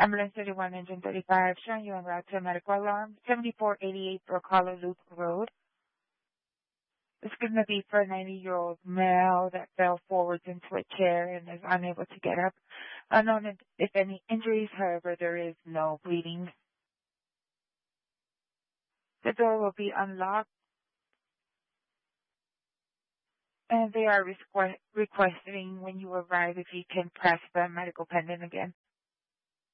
Ambulance 31 Engine 35, showing you en route to a medical alarm, 7488 Brook Loop Road. It's going to be for a 90-year-old male that fell forwards into a chair and is unable to get up. Unknown if any injuries, however, there is no bleeding. The door will be unlocked, and they are requesting when you arrive if you can press the medical pendant again.